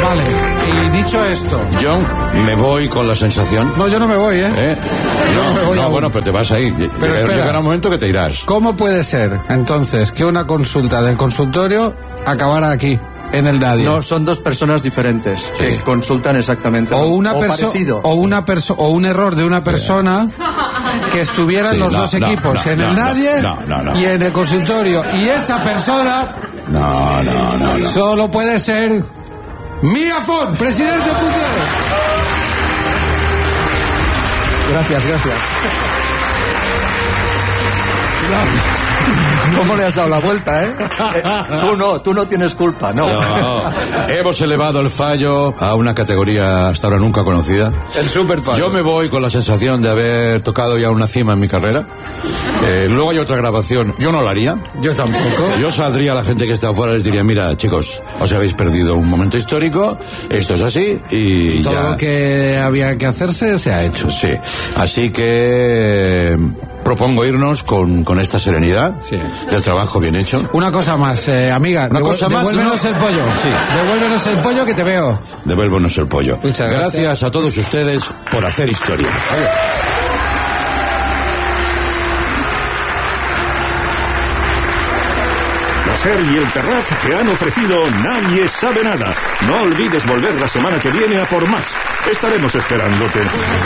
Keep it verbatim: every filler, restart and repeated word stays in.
Vale, y dicho esto... Yo me voy con la sensación... No, yo no me voy, ¿eh? ¿Eh? Yo No, no me voy no aún. bueno, pero te vas a ir. Pero Llegará- espera. Llegará un momento que te irás. ¿Cómo puede ser, entonces, que una consulta del consultorio acabara aquí, en el Nadia? No, son dos personas diferentes que Sí. consultan exactamente O lo- una o persona parecido. o una perso o un error de una persona que estuvieran Sí, los no, dos no, equipos no, en no, el no, Nadie no, no, no. y en el consultorio, y esa persona No, no, no, no. solo puede ser Mía Font, presidente Puigdemont. Gracias, gracias. ¿Cómo le has dado la vuelta, eh? Eh, Tú no, tú no tienes culpa, no. No, hemos elevado el fallo a una categoría hasta ahora nunca conocida. El super fan. Yo me voy con la sensación de haber tocado ya una cima en mi carrera. Eh, luego hay otra grabación. Yo no la haría. Yo tampoco. Yo saldría a la gente que está afuera y les diría, mira, chicos, os habéis perdido un momento histórico, esto es así y Todo ya... lo que había que hacerse se ha hecho. Sí, así que eh, propongo irnos con, con esta serenidad Sí. del trabajo bien hecho. Una cosa más, eh, amiga, Una devuel- cosa más, devuélvenos ¿no? el pollo. Sí. Devuélvenos el pollo que te veo. Devuélvenos el pollo. Muchas gracias. Gracias a todos ustedes por hacer historia. La SER y el Terrat te han ofrecido Nadie sabe nada. No olvides volver la semana que viene a por más. Estaremos esperándote.